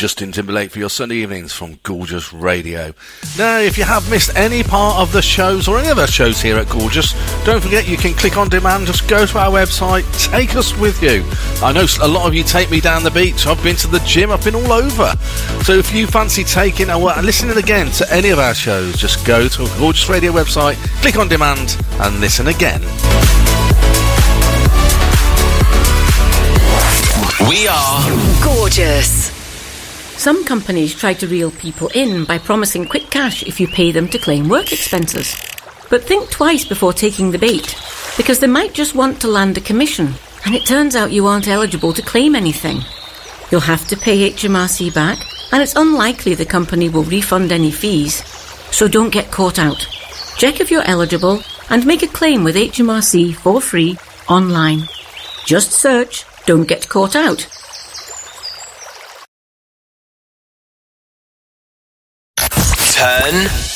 Justin Timberlake for your Sunday evenings from Gorgeous Radio. Now, if you have missed any part of the shows or any of our shows here at Gorgeous, don't forget you can click on demand, just go to our website, take us with you. I know a lot of you take me down the beach, I've been to the gym, I've been all over. So if you fancy taking and listening again to any of our shows, just go to a Gorgeous Radio website, click on demand and listen again. We are Gorgeous. Some companies try to reel people in by promising quick cash if you pay them to claim work expenses. But think twice before taking the bait, because they might just want to land a commission, and it turns out you aren't eligible to claim anything. You'll have to pay HMRC back, and it's unlikely the company will refund any fees. So don't get caught out. Check if you're eligible and make a claim with HMRC for free online. Just search "Don't Get Caught Out." Turn